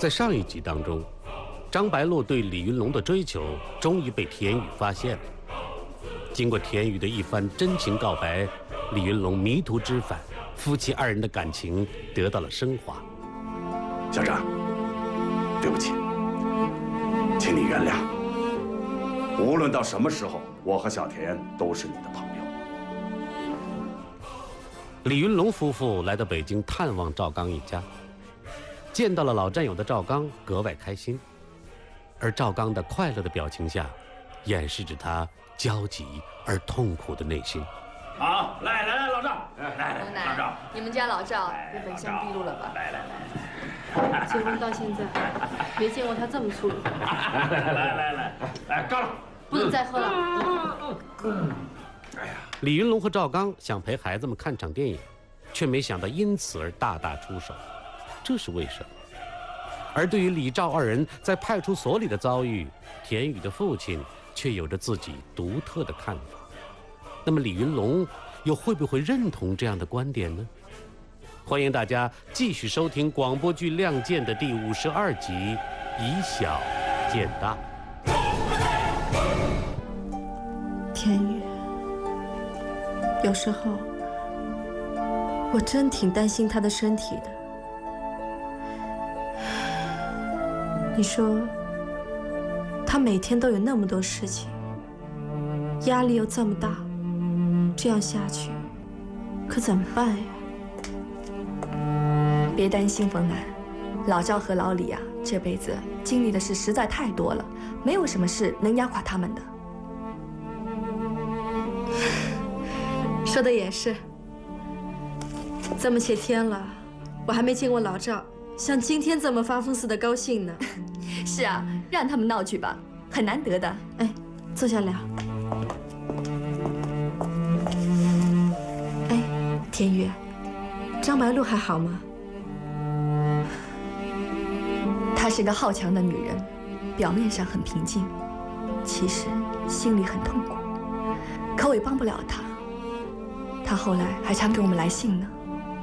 在上一集当中，张白鹿对李云龙的追求终于被田雨发现了。经过田雨的一番真情告白，李云龙迷途知返，夫妻二人的感情得到了升华。 小张，对不起，请你原谅。无论到什么时候，我和小田都是你的朋友。 李云龙夫妇来到北京探望赵刚一家，见到了老战友的赵刚格外开心，而赵刚的快乐的表情下，掩饰着他焦急而痛苦的内心。 好，来，老赵，来，老赵， 你们家老赵也本相毕露了吧？ 来， 结婚到现在，没见过他这么粗鲁。 来，干了， 不能再喝了。 哎呀， 李云龙和赵刚想陪孩子们看场电影，却没想到因此而大打出手，这是为什么？而对于李赵二人在派出所里的遭遇，田雨的父亲却有着自己独特的看法。那么李云龙又会不会认同这样的观点呢？欢迎大家继续收听广播剧《亮剑》的第52集《以小见大》。 田雨，有时候我真挺担心他的身体的。你说他每天都有那么多事情，压力又这么大，这样下去可怎么办呀？ 别担心，冯楠，老赵和老李啊，这辈子经历的事实在太多了，没有什么事能压垮他们的。 说的也是，这么些天了，我还没见过老赵像今天这么发疯似的高兴呢。 是啊，让他们闹去吧，很难得的。 哎，坐下聊。哎，田雨，张白鹿还好吗？ 她是个好强的女人，表面上很平静，其实心里很痛苦。可我也帮不了她，她后来还常给我们来信呢。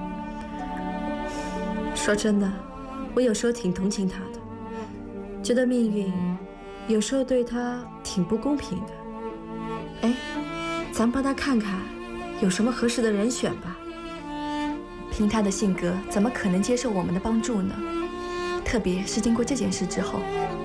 说真的，我有时候挺同情她的，觉得命运有时候对她挺不公平的。哎，咱帮她看看有什么合适的人选吧。 凭她的性格，怎么可能接受我们的帮助呢？特别是经过这件事之后。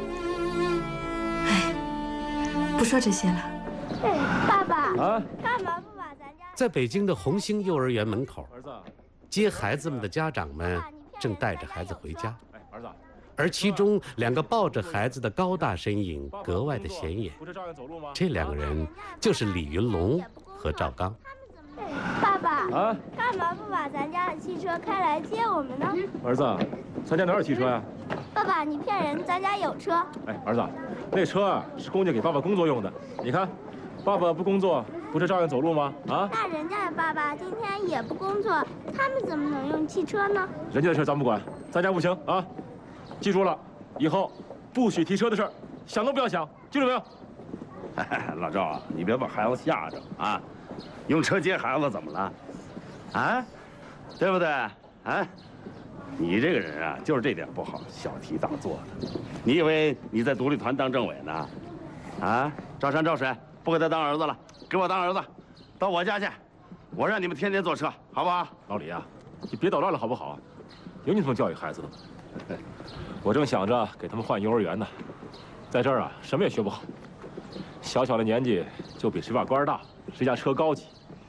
哎，不说这些了。 爸爸啊， 干嘛不把咱家？ 在北京的红星幼儿园门口， 儿子， 接孩子们的家长们正带着孩子回家， 儿子， 而其中两个抱着孩子的高大身影格外的显眼。 不是照样走路吗？ 这两个人就是李云龙和赵刚。 爸爸啊， 干嘛不把咱家的汽车开来接我们呢？ 儿子，咱家哪有汽车呀？ 爸爸，你骗人，咱家有车。 哎，儿子，那车啊是公家给爸爸工作用的。你看，爸爸不工作，不是照样走路吗？啊？ 那人家的爸爸今天也不工作，他们怎么能用汽车呢？ 人家的事咱不管，咱家不行啊！记住了，以后不许提车的事儿，想都不要想，记住没有？ 老赵啊，你别把孩子吓着啊！用车接孩子怎么了？啊，对不对？啊，你这个人啊，就是这点不好，小题大做的。你以为你在独立团当政委呢？啊，赵山赵水，不给他当儿子了，给我当儿子，到我家去，我让你们天天坐车，好不好？ 老李啊，你别捣乱了好不好？有你这么教育孩子的吗？我正想着给他们换幼儿园呢，在这儿啊，什么也学不好，小小的年纪就比谁把官大，谁家车高级。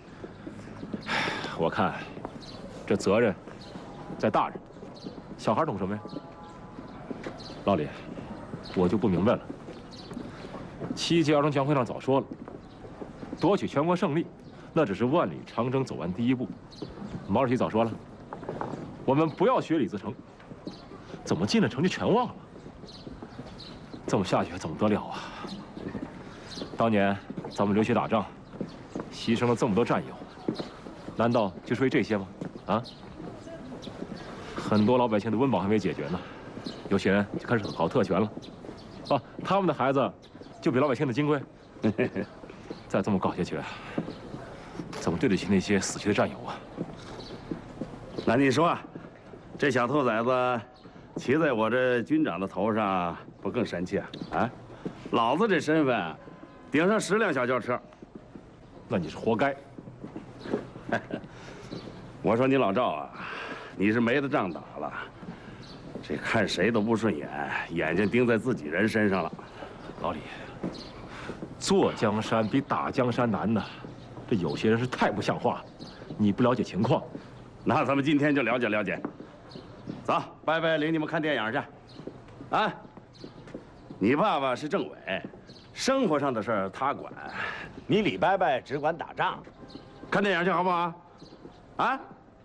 我看这责任在大人，小孩懂什么呀？老李，我就不明白了。7届儿童全会上早说了，夺取全国胜利，那只是万里长征走完第一步。毛主席早说了，我们不要学李自成，怎么进了城就全忘了？这么下去怎么得了啊？当年咱们流血打仗，牺牲了这么多战友，难道就是为这些吗？啊？很多老百姓的温饱还没解决呢，有些人就开始搞特权了。啊，他们的孩子就比老百姓的金贵。再这么搞下去，怎么对得起那些死去的战友啊？ 那你说，这小兔崽子骑在我这军长的头上，不更神气啊？啊，老子这身份，顶上10辆小轿车， 那你是活该。 我说你老赵啊，你是没得仗打了，这看谁都不顺眼，眼睛盯在自己人身上了。 老李，坐江山比打江山难呐，这有些人是太不像话了，你不了解情况。 那咱们今天就了解了解。走，伯伯领你们看电影去。啊，你爸爸是政委，生活上的事儿他管，你李伯伯只管打仗。看电影去好不好？啊？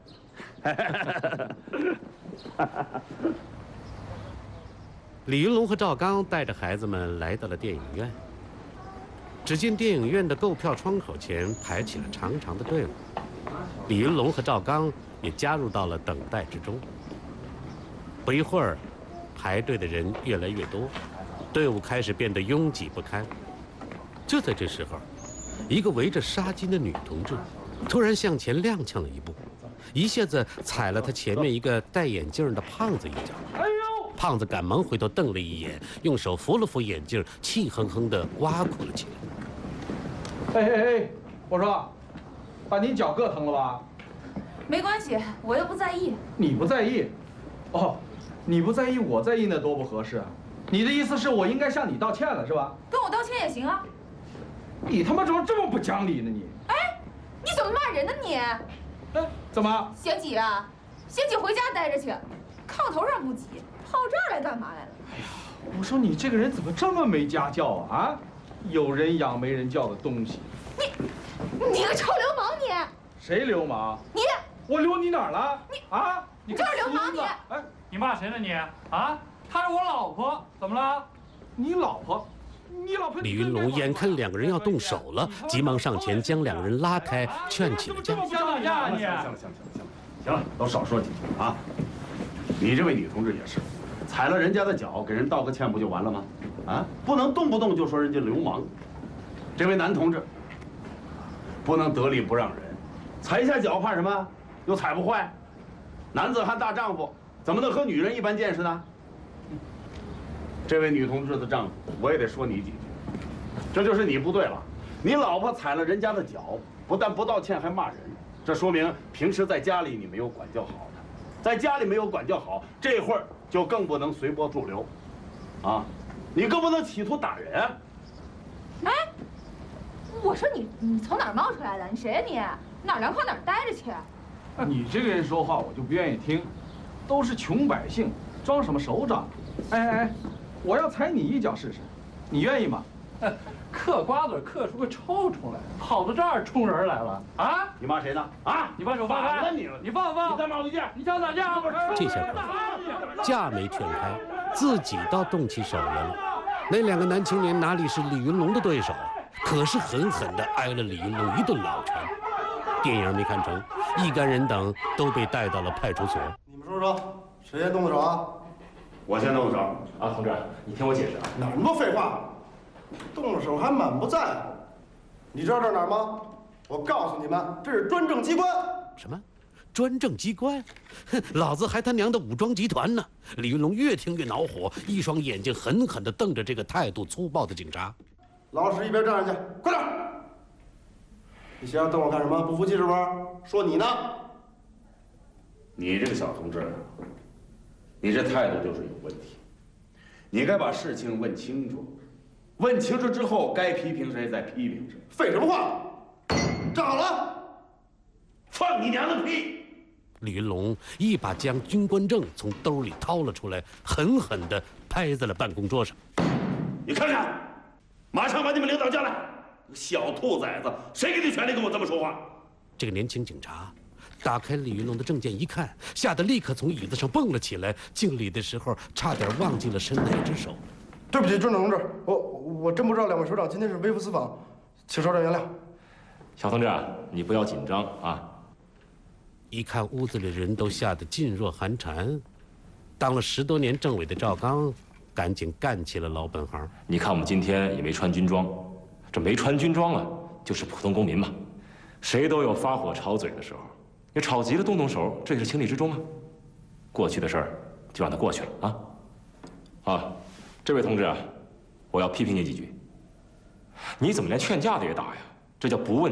李云龙和赵刚带着孩子们来到了电影院。只见电影院的购票窗口前排起了长长的队伍，李云龙和赵刚也加入到了等待之中。不一会儿，排队的人越来越多，队伍开始变得拥挤不堪。就在这时候，一个围着纱巾的女同志突然向前踉跄了一步，一下子踩了他前面一个戴眼镜的胖子一脚。胖子赶忙回头瞪了一眼，用手扶了扶眼镜，气哼哼地挖苦了起哎， 来。 我说，把你脚硌疼了吧？ 没关系，我又不在意。 你不在意？哦，你不在意，我在意那多不合适啊！你的意思是我应该向你道歉了是吧？ 跟我道歉也行啊。 你他妈怎么这么不讲理呢你？ 哎，你怎么骂人呢你？ 哎，怎么？ 贤姐啊，贤姐回家待着去，炕头上不挤，跑这儿来干嘛来了？ 哎呀，我说你这个人怎么这么没家教啊？啊，有人养没人教的东西。 你个臭流氓你！ 谁流氓？ 你！ 我流你哪儿了？ 你啊！ 你就是流氓你！ 哎， 你骂谁呢你？啊，她是我老婆，怎么了？ 你老婆？你老婆？ 李云龙眼看两个人要动手了，急忙上前将两个人拉开，劝起了架。 想打架你？ 行了，都少说几句啊！你这位女同志也是，踩了人家的脚，给人道个歉不就完了吗？啊，不能动不动就说人家流氓。这位男同志，不能得理不让人，踩一下脚怕什么？又踩不坏。男子汉大丈夫，怎么能和女人一般见识呢？这位女同志的丈夫，我也得说你几句。这就是你不对了，你老婆踩了人家的脚，不但不道歉，还骂人。这说明平时在家里你没有管教好的，在家里没有管教好，这会儿就更不能随波逐流，啊，你更不能企图打人。 哎，我说你从哪儿冒出来的？你谁呀你？哪儿凉快哪儿待着去。 你这个人说话我就不愿意听，都是穷百姓，装什么首长？哎，我要踩你一脚试试，你愿意吗？ 嗑瓜子嗑出个臭虫来，跑到这儿冲人来了啊！ 你骂谁呢？啊！ 你把手放开！你放放！ 你再骂我一句！ 你想打架？ 这下架没劝开，自己倒动起手来了。那两个男青年哪里是李云龙的对手，可是狠狠地挨了李云龙一顿老拳。电影没看成，一干人等都被带到了派出所。 你们说，谁先动的手啊？ 我先动手。 啊，同志，你听我解释啊。 哪那么多废话？动了手还满不在乎。你知道这是哪儿吗？我告诉你们，这是专政机关。 什么？专政机关？哼，老子还他娘的武装集团呢！李云龙越听越恼火，一双眼睛狠狠地瞪着这个态度粗暴的警察。 老实一边站着去，快点！你想瞪我干什么？不服气是不是？说你呢？ 你这个小同志，你这态度就是有问题。你该把事情问清楚，问清楚之后，该批评谁再批评谁。 废什么话！站好了！ 放你娘的屁！ 李云龙一把将军官证从兜里掏了出来，狠狠地拍在了办公桌上。 你看看，马上把你们领导叫来！小兔崽子，谁给你权利跟我这么说话？ 这个年轻警察打开李云龙的证件一看，吓得立刻从椅子上蹦了起来，敬礼的时候差点忘记了伸哪只手。 对不起，专长同志，我真不知道两位首长今天是微服私访，请首长原谅。 小同志啊，你不要紧张啊。 一看屋子里人都吓得噤若寒蝉，当了10多年政委的赵刚赶紧干起了老本行。 你看我们今天也没穿军装，这没穿军装啊，就是普通公民嘛。谁都有发火吵嘴的时候，你吵急了动动手，这也是情理之中啊。过去的事儿就让它过去了啊。啊，这位同志啊，我要批评你几句。你怎么连劝架的也打呀？这叫不问